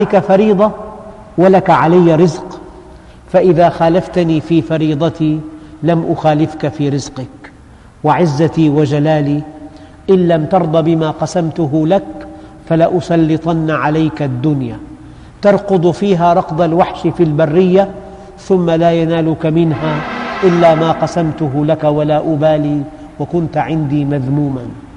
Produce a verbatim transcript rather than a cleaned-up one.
عليك فريضة ولك علي رزق، فإذا خالفتني في فريضتي لم أخالفك في رزقك، وعزتي وجلالي إن لم ترض بما قسمته لك فلأسلطن عليك الدنيا تركض فيها ركض الوحش في البرية ثم لا ينالك منها إلا ما قسمته لك ولا أبالي وكنت عندي مذموما.